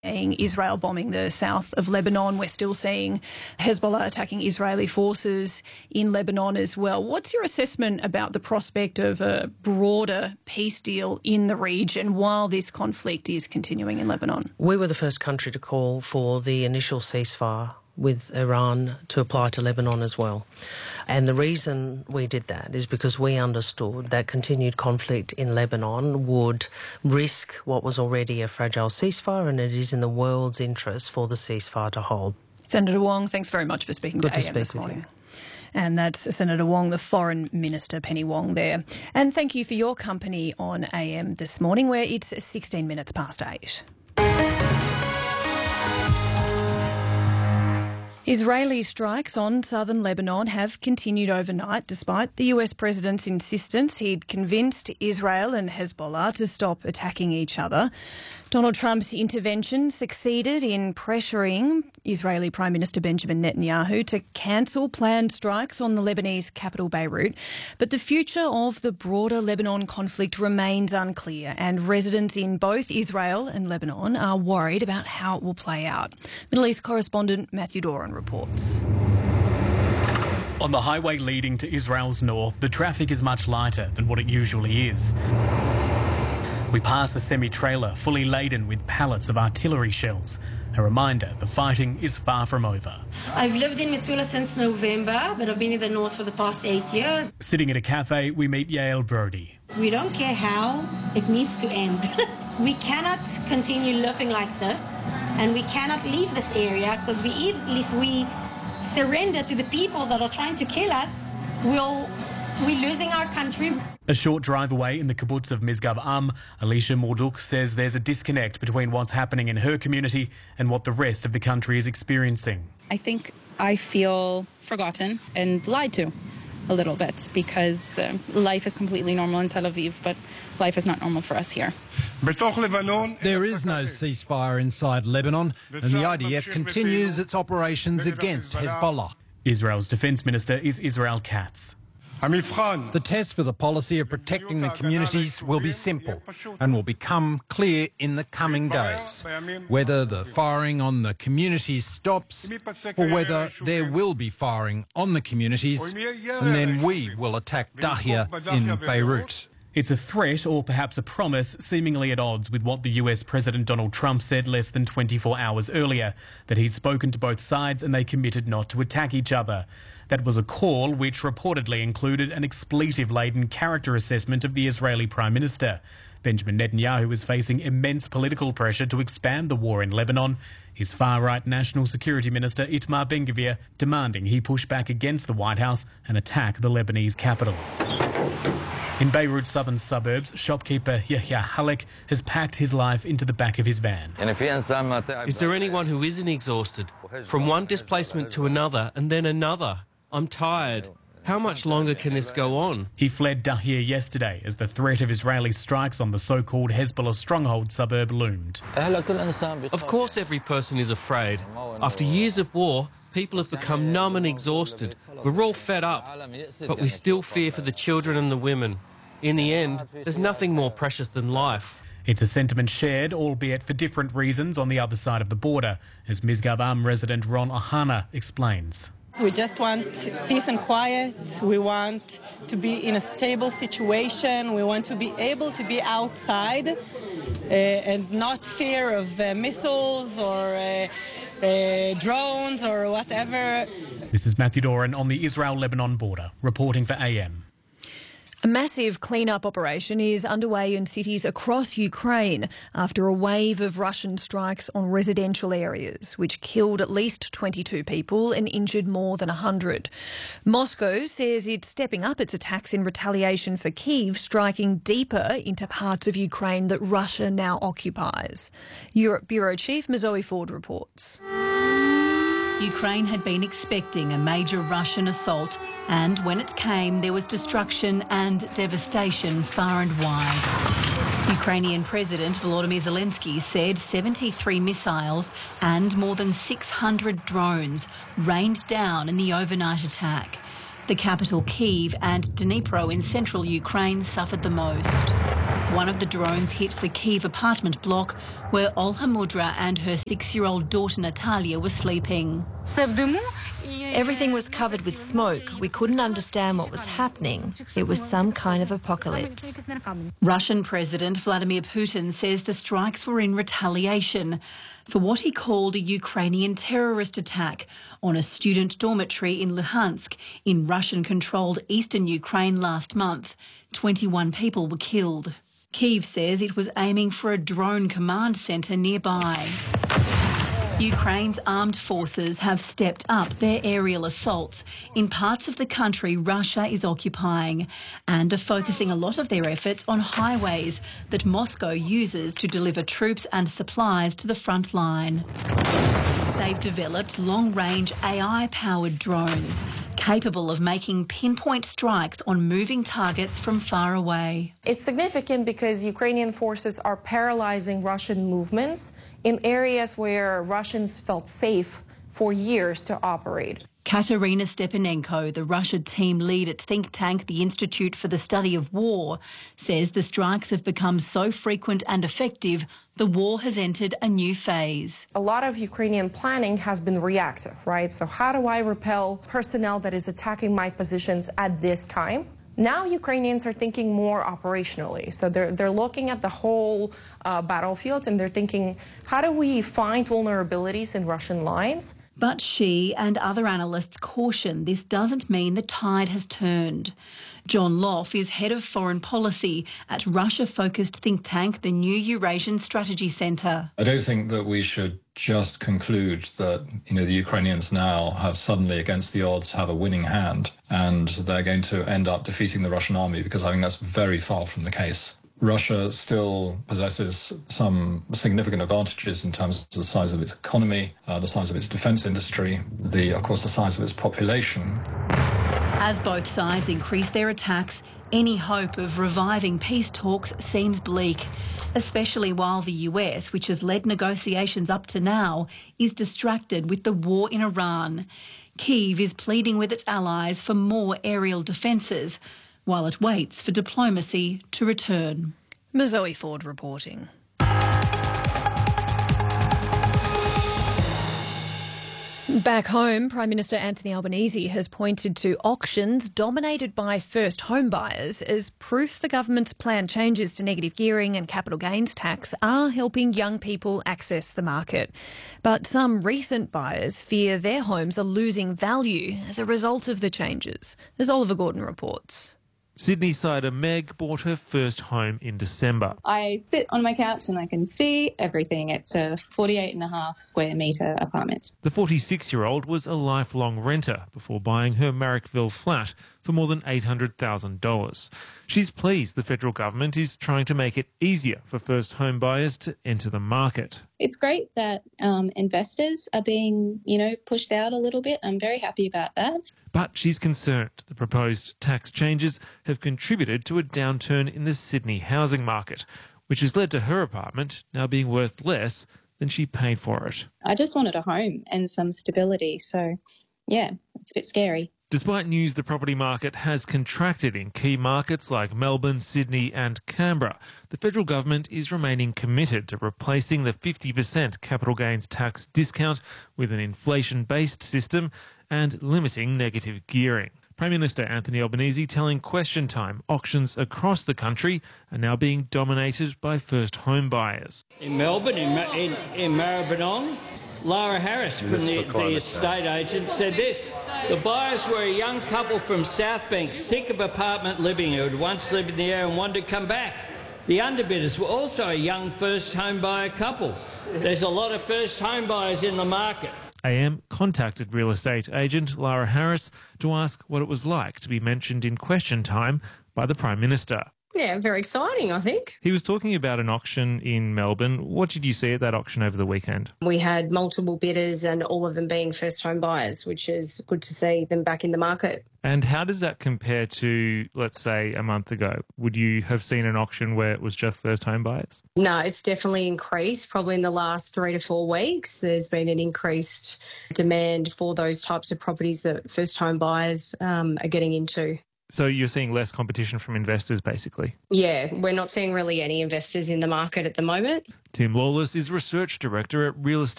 Israel bombing the south of Lebanon. We're still seeing Hezbollah attacking Israeli forces in Lebanon as well. What's your assessment about the prospect of a broader peace deal in the region while this conflict is continuing in Lebanon? We were the first country to call for the initial ceasefire with Iran to apply to Lebanon as well. And the reason we did that is because we understood that continued conflict in Lebanon would risk what was already a fragile ceasefire, and it is in the world's interest for the ceasefire to hold. Senator Wong, thanks very much for speaking to AM this morning. And that's Senator Wong, the Foreign Minister, Penny Wong there. And thank you for your company on AM this morning, where it's 16 minutes past 8. Israeli strikes on southern Lebanon have continued overnight despite the US president's insistence he'd convinced Israel and Hezbollah to stop attacking each other. Donald Trump's intervention succeeded in pressuring Israeli Prime Minister Benjamin Netanyahu to cancel planned strikes on the Lebanese capital Beirut. But the future of the broader Lebanon conflict remains unclear, and residents in both Israel and Lebanon are worried about how it will play out. Middle East correspondent Matthew Doran reports. On the highway leading to Israel's north, the traffic is much lighter than what it usually is. We pass a semi-trailer fully laden with pallets of artillery shells. A reminder, the fighting is far from over. I've lived in Metula since November, but I've been in the north for the past 8 years. Sitting at a cafe, we meet Yael Brody. We don't care how, it needs to end. We cannot continue living like this, and we cannot leave this area, because if we surrender to the people that are trying to kill us, we're losing our country. A short drive away in the kibbutz of Misgab Am, Alicia Morduk says there's a disconnect between what's happening in her community and what the rest of the country is experiencing. I think I feel forgotten and lied to a little bit, because life is completely normal in Tel Aviv, but life is not normal for us here. There is no ceasefire inside Lebanon, and the IDF continues its operations against Hezbollah. Israel's defence minister is Israel Katz. The test for the policy of protecting the communities will be simple and will become clear in the coming days. Whether the firing on the communities stops or whether there will be firing on the communities, and then we will attack Dahia in Beirut. It's a threat, or perhaps a promise, seemingly at odds with what the US President Donald Trump said less than 24 hours earlier, that he'd spoken to both sides and they committed not to attack each other. That was a call which reportedly included an expletive-laden character assessment of the Israeli Prime Minister. Benjamin Netanyahu is facing immense political pressure to expand the war in Lebanon. His far-right National Security Minister Itamar Ben-Gvir demanding he push back against the White House and attack the Lebanese capital. In Beirut's southern suburbs, shopkeeper Yahya Halek has packed his life into the back of his van. Is there anyone who isn't exhausted? From one displacement to another and then another. I'm tired. How much longer can this go on? He fled Dahir yesterday as the threat of Israeli strikes on the so-called Hezbollah stronghold suburb loomed. Of course every person is afraid. After years of war, people have become numb and exhausted. We're all fed up, but we still fear for the children and the women. In the end, there's nothing more precious than life. It's a sentiment shared, albeit for different reasons, on the other side of the border, as Misgab Am resident Ron Ohana explains. We just want peace and quiet. We want to be in a stable situation. We want to be able to be outside and not fear of missiles or drones or whatever. This is Matthew Doran on the Israel-Lebanon border, reporting for AM. A massive clean-up operation is underway in cities across Ukraine after a wave of Russian strikes on residential areas, which killed at least 22 people and injured more than 100. Moscow says it's stepping up its attacks in retaliation for Kyiv striking deeper into parts of Ukraine that Russia now occupies. Europe Bureau Chief Zoe Ford reports. Ukraine had been expecting a major Russian assault, and when it came, there was destruction and devastation far and wide. Ukrainian President Volodymyr Zelensky said 73 missiles and more than 600 drones rained down in the overnight attack. The capital, Kyiv, and Dnipro in central Ukraine suffered the most. One of the drones hit the Kyiv apartment block where Olha Mudra and her 6-year-old daughter Natalia were sleeping. Everything was covered with smoke. We couldn't understand what was happening. It was some kind of apocalypse. Russian President Vladimir Putin says the strikes were in retaliation for what he called a Ukrainian terrorist attack on a student dormitory in Luhansk in Russian-controlled eastern Ukraine last month. 21 people were killed. Kyiv says it was aiming for a drone command centre nearby. Ukraine's armed forces have stepped up their aerial assaults in parts of the country Russia is occupying and are focusing a lot of their efforts on highways that Moscow uses to deliver troops and supplies to the front line. They've developed long-range AI-powered drones capable of making pinpoint strikes on moving targets from far away. It's significant because Ukrainian forces are paralyzing Russian movements in areas where Russians felt safe for years to operate. Katerina Stepanenko, the Russia team lead at think tank the Institute for the Study of War, says the strikes have become so frequent and effective, the war has entered a new phase. A lot of Ukrainian planning has been reactive, right? So how do I repel personnel that is attacking my positions at this time? Now Ukrainians are thinking more operationally. So they're looking at the whole battlefield and they're thinking, how do we find vulnerabilities in Russian lines? But she and other analysts caution this doesn't mean the tide has turned. John Loff is head of foreign policy at Russia-focused think tank, the New Eurasian Strategy Centre. I don't think that we should just conclude that, the Ukrainians now have suddenly, against the odds, have a winning hand and they're going to end up defeating the Russian army, because I think that's very far from the case. Russia still possesses some significant advantages in terms of the size of its economy, the size of its defence industry, of course, the size of its population. As both sides increase their attacks, any hope of reviving peace talks seems bleak, especially while the US, which has led negotiations up to now, is distracted with the war in Iran. Kyiv is pleading with its allies for more aerial defences, while it waits for diplomacy to return. Zoe Ford reporting. Back home, Prime Minister Anthony Albanese has pointed to auctions dominated by first home buyers as proof the government's planned changes to negative gearing and capital gains tax are helping young people access the market. But some recent buyers fear their homes are losing value as a result of the changes, as Oliver Gordon reports. Sydney-sider Meg bought her first home in December. I sit on my couch and I can see everything. It's a 48.5 square metre apartment. The 46-year-old was a lifelong renter before buying her Marrickville flat for more than $800,000. She's pleased the federal government is trying to make it easier for first home buyers to enter the market. It's great that investors are being, pushed out a little bit. I'm very happy about that. But she's concerned the proposed tax changes have contributed to a downturn in the Sydney housing market, which has led to her apartment now being worth less than she paid for it. I just wanted a home and some stability. So, yeah, it's a bit scary. Despite news the property market has contracted in key markets like Melbourne, Sydney and Canberra, the federal government is remaining committed to replacing the 50% capital gains tax discount with an inflation-based system and limiting negative gearing. Prime Minister Anthony Albanese telling Question Time auctions across the country are now being dominated by first home buyers. In Melbourne, in Maribyrnong, Lara Harris from the estate agent said this: the buyers were a young couple from Southbank, sick of apartment living, who had once lived in the area and wanted to come back. The underbidders were also a young first home buyer couple. There's a lot of first home buyers in the market. AM contacted real estate agent Lara Harris to ask what it was like to be mentioned in Question Time by the Prime Minister. Yeah, very exciting, I think. He was talking about an auction in Melbourne. What did you see at that auction over the weekend? We had multiple bidders and all of them being first-home buyers, which is good to see them back in the market. And how does that compare to, let's say, a month ago? Would you have seen an auction where it was just first-home buyers? No, it's definitely increased. Probably in the last 3 to 4 weeks, there's been an increased demand for those types of properties that first-home buyers are getting into. So you're seeing less competition from investors, basically? Yeah, we're not seeing really any investors in the market at the moment. Tim Lawless is Research Director at Real Estate